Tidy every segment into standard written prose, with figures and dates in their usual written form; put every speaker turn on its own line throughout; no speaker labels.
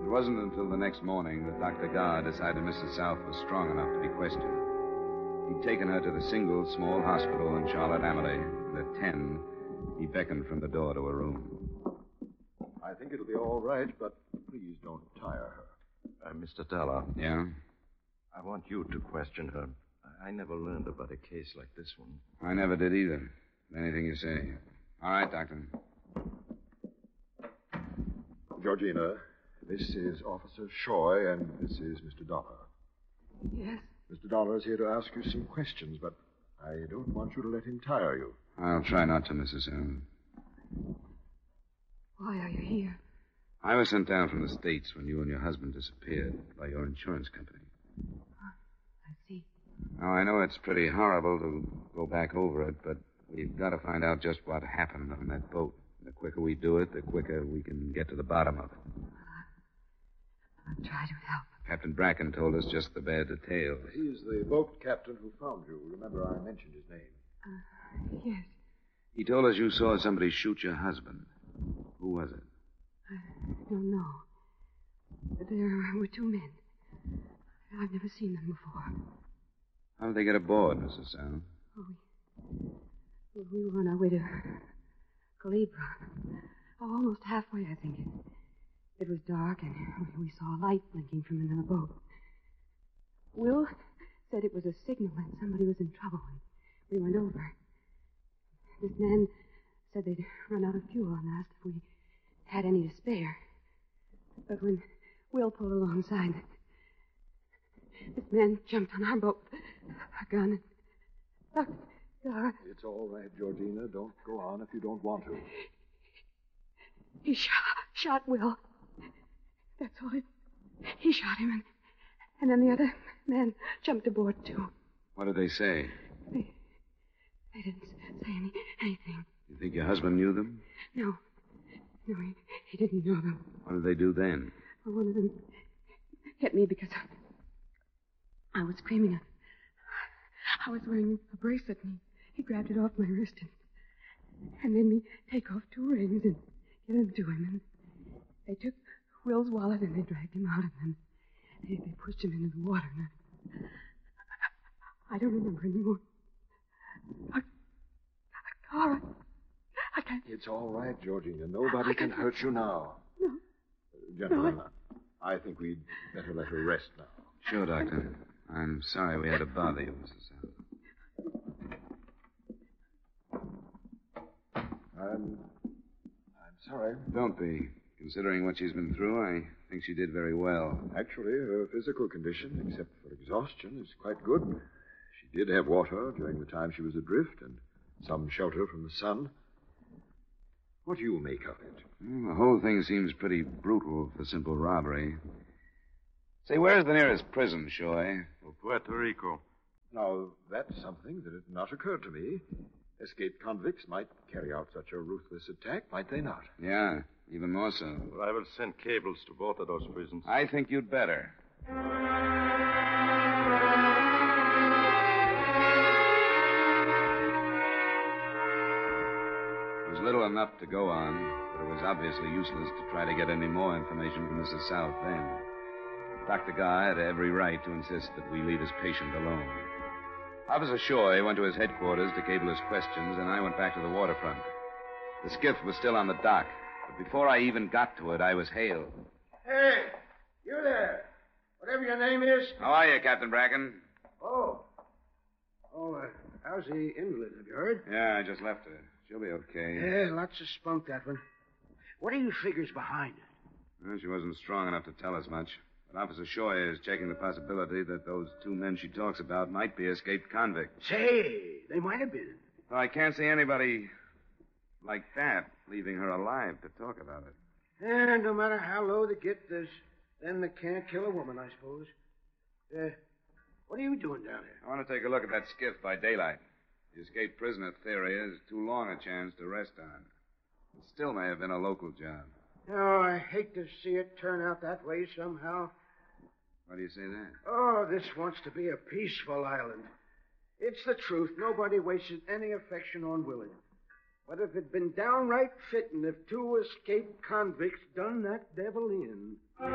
It wasn't until the next morning that Dr. Garr decided Mrs. South was strong enough to be questioned. He'd taken her to the single small hospital in Charlotte Amalie, and at 10, he beckoned from the door to her room.
I think it'll be all right, but please don't tire her.
Mr. Dollar.
Yeah?
I want you to question her. I never learned about a case like this one.
I never did either. Anything you say. All right, Doctor.
Georgina, this is Officer Shoy, and this is Mr. Dollar.
Yes?
Mr. Dollar is here to ask you some questions, but I don't want you to let him tire you.
I'll try not to, Mrs. Allen.
Why are you here?
I was sent down from the States when you and your husband disappeared by your insurance company.
I see.
Now, I know it's pretty horrible to go back over it, but we've got to find out just what happened on that boat. The quicker we do it, the quicker we can get to the bottom of it.
I'll try to help.
Captain Bracken told us just the bare details.
He's the boat captain who found you. Remember, I mentioned his name.
Yes.
He told us you saw somebody shoot your husband. Who was it?
I don't know. There were two men. I've never seen them before.
How did they get aboard, Mrs. South?
We were on our way to Calibra. Almost halfway, I think. It was dark, and we saw a light blinking from another boat. Will said it was a signal that somebody was in trouble, and we went over. This man said they'd run out of fuel and asked if we had any to spare. But when Will pulled alongside, this man jumped on our boat with a gun. And
It's all right, Georgina. Don't go on if you don't want to.
He shot Will. That's all. He shot him, and then the other man jumped aboard, too.
What did they say?
They didn't say anything.
You think your husband knew them?
No, he didn't know them.
What did they do then?
Well, one of them hit me because I was screaming. I was wearing a bracelet, and he grabbed it off my wrist and made me take off two rings and give them to him. And they took Will's wallet and they dragged him out, and then they pushed him into the water. And I don't remember anymore. Carl, I can't.
It's all right, Georgina. Nobody can hurt you now.
No.
Gentlemen, I think we'd better let her rest now.
Sure, Doctor. I'm sorry we had to bother you, Mrs. South.
I'm sorry.
Don't be. Considering what she's been through, I think she did very well.
Actually, her physical condition, except for exhaustion, is quite good. She did have water during the time she was adrift and some shelter from the sun. What do you make of it?
Well, the whole thing seems pretty brutal for simple robbery. Say, where's the nearest prison, Shoy?
Puerto Rico.
Now, that's something that had not occurred to me. Escaped convicts might carry out such a ruthless attack, might they not?
Yeah, even more so.
Well, I will send cables to both of those prisons.
I think you'd better. There was little enough to go on, but it was obviously useless to try to get any more information from Mrs. South then. Dr. Guy had every right to insist that we leave his patient alone. Officer Shoy went to his headquarters to cable his questions, and I went back to the waterfront. The skiff was still on the dock, but before I even got to it, I was hailed.
Hey, you there. Whatever your name is.
How are you, Captain Bracken?
Oh, how's the invalid? Have you heard?
Yeah, I just left her. She'll be okay.
Yeah, lots of spunk, that one. What are your figures behind it?
Well, she wasn't strong enough to tell us much. But Officer Shoy is checking the possibility that those two men she talks about might be escaped convicts.
Say, they might have been.
Well, I can't see anybody like that leaving her alive to talk about it.
And no matter how low they get, there's them that can't kill a woman, I suppose. What are you doing down here?
I want to take a look at that skiff by daylight. The escaped prisoner theory is too long a chance to rest on. It still may have been a local job.
Oh, I hate to see it turn out that way somehow.
Why do you say that?
Oh, this wants to be a peaceful island. It's the truth. Nobody wasted any affection on Willard. But if it'd been downright fitting if two escaped convicts done that devil in.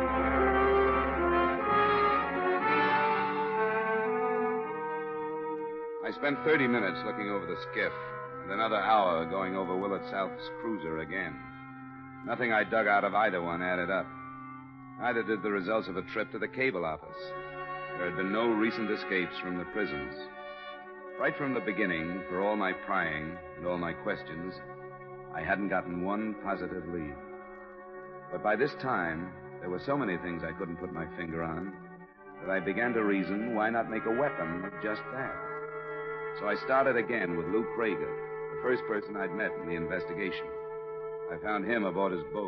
I spent 30 minutes looking over the skiff, and another hour going over Willett South's cruiser again. Nothing I dug out of either one added up. Neither did the results of a trip to the cable office. There had been no recent escapes from the prisons. Right from the beginning, for all my prying and all my questions, I hadn't gotten one positive lead. But by this time, there were so many things I couldn't put my finger on that I began to reason, why not make a weapon of just that? So I started again with Lou Krager, the first person I'd met in the investigation. I found him aboard his boat.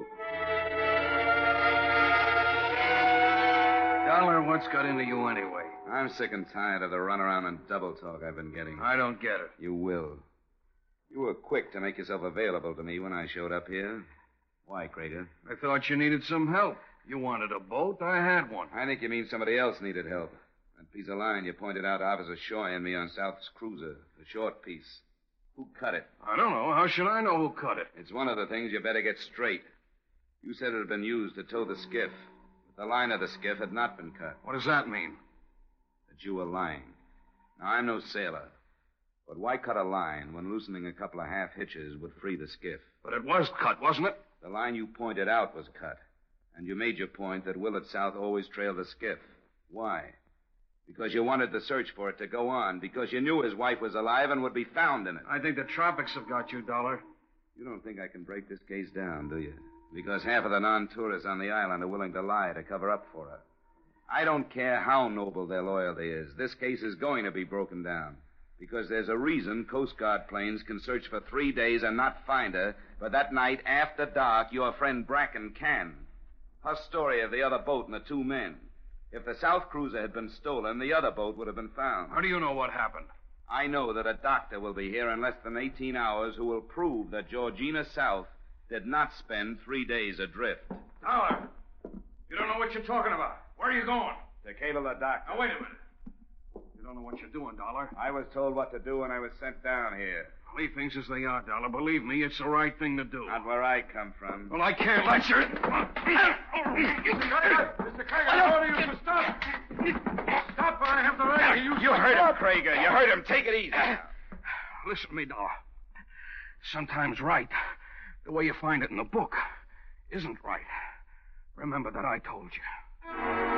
Dollar, what's got into you anyway?
I'm sick and tired of the runaround and double talk I've been getting.
I don't get it.
You will. You were quick to make yourself available to me when I showed up here. Why, Krager?
I thought you needed some help. You wanted a boat, I had one.
I think you mean somebody else needed help. That piece of line you pointed out to Officer Shaw and me on South's cruiser, the short piece. Who cut it?
I don't know. How should I know who cut it?
It's one of the things you better get straight. You said it had been used to tow the skiff. But the line of the skiff had not been cut.
What does that mean?
That you were lying. Now, I'm no sailor. But why cut a line when loosening a couple of half hitches would free the skiff?
But it was cut, wasn't it?
The line you pointed out was cut. And you made your point that Willett South always trailed the skiff. Why? Because you wanted the search for it to go on. Because you knew his wife was alive and would be found in it.
I think the tropics have got you, Dollar.
You don't think I can break this case down, do you? Because half of the non-tourists on the island are willing to lie to cover up for her. I don't care how noble their loyalty is. This case is going to be broken down. Because there's a reason Coast Guard planes can search for 3 days and not find her, but that night after dark, your friend Bracken can. Her story of the other boat and the two men. If the South cruiser had been stolen, the other boat would have been found.
How do you know what happened?
I know that a doctor will be here in less than 18 hours who will prove that Georgina South did not spend 3 days adrift.
Dollar, you don't know what you're talking about. Where are you going?
To cable the doctor.
Now, wait a minute. You don't know what you're doing, Dollar.
I was told what to do when I was sent down here.
Leave things as they are, Dollar. Believe me, it's the right thing to do.
Not where I come from.
Well, I can't let you... Mr. Krager, I order you to stop. Stop, or I have the right to use...
You heard him, Krager. You heard him. Take it easy.
Listen to me, Dollar. Sometimes right, the way you find it in the book, isn't right. Remember that I told you.